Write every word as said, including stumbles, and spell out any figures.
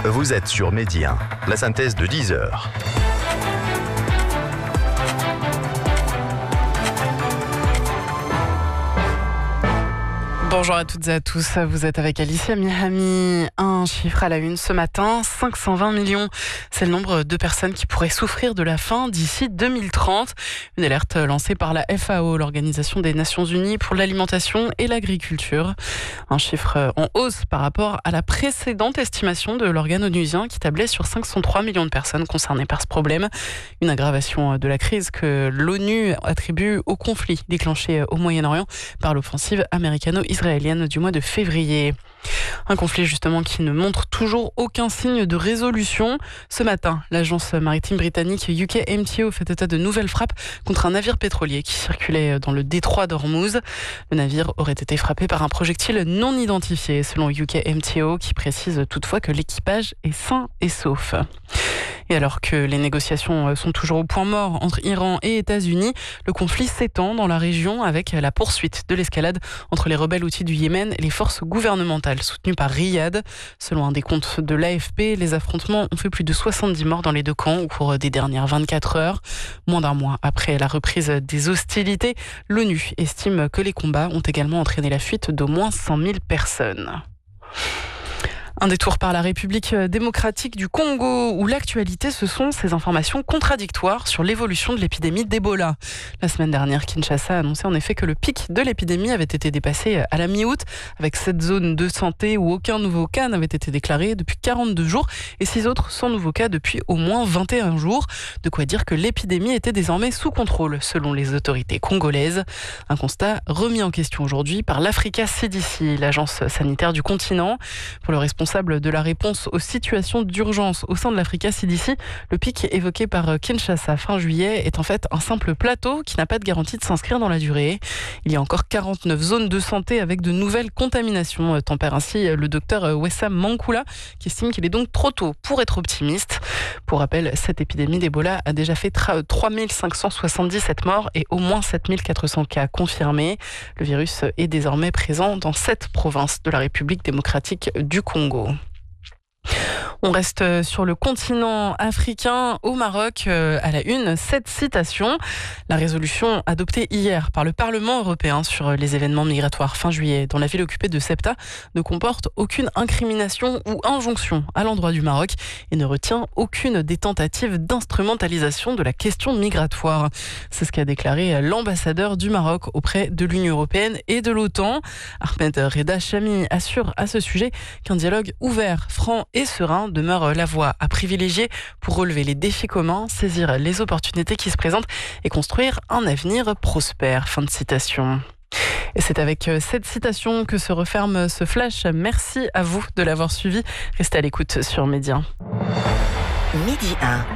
Vous êtes sur Midi un, la synthèse de dix heures. Bonjour à toutes et à tous, vous êtes avec Alicia Mihami. Un chiffre à la une ce matin, cinq cent vingt millions. C'est le nombre de personnes qui pourraient souffrir de la faim d'ici deux mille trente. Une alerte lancée par la F A O, l'Organisation des Nations Unies pour l'alimentation et l'agriculture. Un chiffre en hausse par rapport à la précédente estimation de l'organe onusien qui tablait sur cinq cent trois millions de personnes concernées par ce problème. Une aggravation de la crise que l'ONU attribue au conflit déclenché au Moyen-Orient par l'offensive américano-israélienne du mois de février. Un conflit justement qui ne montre toujours aucun signe de résolution. Ce matin, l'agence maritime britannique U K M T O fait état de nouvelles frappes contre un navire pétrolier qui circulait dans le détroit d'Ormuz. Le navire aurait été frappé par un projectile non identifié, selon U K M T O, qui précise toutefois que l'équipage est sain et sauf. Et alors que les négociations sont toujours au point mort entre Iran et États-Unis, le conflit s'étend dans la région avec la poursuite de l'escalade entre les rebelles houthis du Yémen et les forces gouvernementales soutenues par Riyad. Selon un décompte de l'A F P, les affrontements ont fait plus de soixante-dix morts dans les deux camps au cours des dernières vingt-quatre heures. Moins d'un mois après la reprise des hostilités, l'ONU estime que les combats ont également entraîné la fuite d'au moins cent mille personnes. Un détour par la République démocratique du Congo, où l'actualité, ce sont ces informations contradictoires sur l'évolution de l'épidémie d'Ebola. La semaine dernière, Kinshasa a annoncé en effet que le pic de l'épidémie avait été dépassé à la mi-août, avec sept zones de santé où aucun nouveau cas n'avait été déclaré depuis quarante-deux jours et six autres sans nouveau cas depuis au moins vingt et un jours. De quoi dire que l'épidémie était désormais sous contrôle, selon les autorités congolaises. Un constat remis en question aujourd'hui par l'Africa C D C, l'agence sanitaire du continent. Pour le responsable de la réponse aux situations d'urgence au sein de l'Africa C D C, le pic évoqué par Kinshasa fin juillet est en fait un simple plateau qui n'a pas de garantie de s'inscrire dans la durée. Il y a encore quarante-neuf zones de santé avec de nouvelles contaminations, tempère ainsi le docteur Wessam Mankula, qui estime qu'il est donc trop tôt pour être optimiste. Pour rappel, cette épidémie d'Ebola a déjà fait trois mille cinq cent soixante-dix-sept morts et au moins sept mille quatre cents cas confirmés. Le virus est désormais présent dans sept provinces de la République démocratique du Congo. On reste sur le continent africain, au Maroc, à la une, cette citation. La résolution adoptée hier par le Parlement européen sur les événements migratoires fin juillet dans la ville occupée de Ceuta ne comporte aucune incrimination ou injonction à l'endroit du Maroc et ne retient aucune des tentatives d'instrumentalisation de la question migratoire. C'est ce qu'a déclaré l'ambassadeur du Maroc auprès de l'Union européenne et de l'OTAN. Ahmed Reda Chami assure à ce sujet qu'un dialogue ouvert, franc et serein demeure la voie à privilégier pour relever les défis communs, saisir les opportunités qui se présentent et construire un avenir prospère. Fin de citation. Et c'est avec cette citation que se referme ce flash. Merci à vous de l'avoir suivi. Restez à l'écoute sur Midi un. Midi un.